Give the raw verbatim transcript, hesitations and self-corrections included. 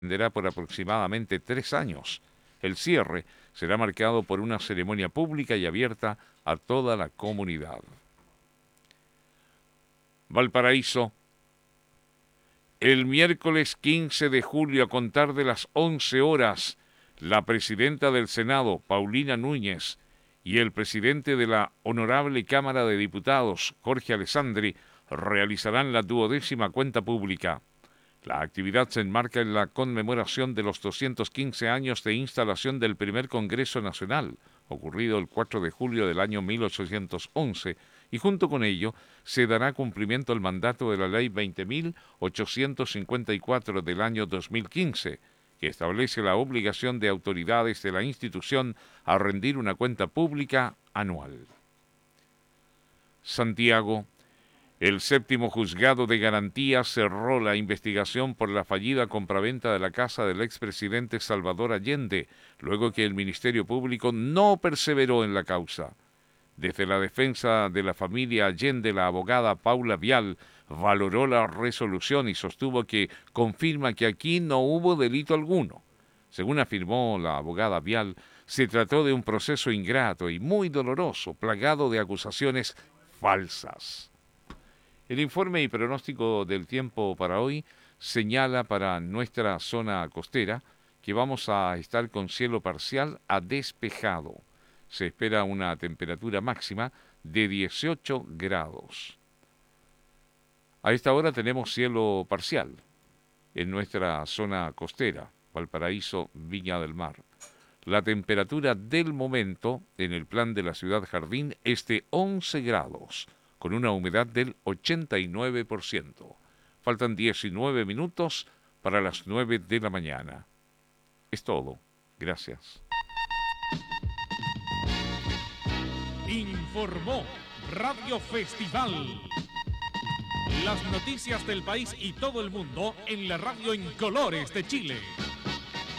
extenderá por aproximadamente tres años. El cierre será marcado por una ceremonia pública y abierta a toda la comunidad. Valparaíso. El miércoles quince de julio, a contar de las once horas, la presidenta del Senado, Paulina Núñez, y el presidente de la Honorable Cámara de Diputados, Jorge Alessandri, realizarán la duodécima cuenta pública. La actividad se enmarca en la conmemoración de los doscientos quince años de instalación del primer Congreso Nacional, ocurrido el cuatro de julio del año mil ochocientos once, y junto con ello se dará cumplimiento al mandato de la Ley veinte mil ochocientos cincuenta y cuatro del año dos mil quince, que establece la obligación de autoridades de la institución a rendir una cuenta pública anual. Santiago. El séptimo juzgado de garantía cerró la investigación por la fallida compraventa de la casa del expresidente Salvador Allende, luego que el Ministerio Público no perseveró en la causa. Desde la defensa de la familia Allende, la abogada Paula Vial valoró la resolución y sostuvo que confirma que aquí no hubo delito alguno. Según afirmó la abogada Vial, se trató de un proceso ingrato y muy doloroso, plagado de acusaciones falsas. El informe y pronóstico del tiempo para hoy señala para nuestra zona costera que vamos a estar con cielo parcial a despejado. Se espera una temperatura máxima de dieciocho grados. A esta hora tenemos cielo parcial en nuestra zona costera, Valparaíso, Viña del Mar. La temperatura del momento en el plan de la ciudad Jardín es de once grados, con una humedad del ochenta y nueve por ciento. Faltan diecinueve minutos para las nueve de la mañana. Es todo. Gracias. Informó Radio Festival. Las noticias del país y todo el mundo en la radio en colores de Chile.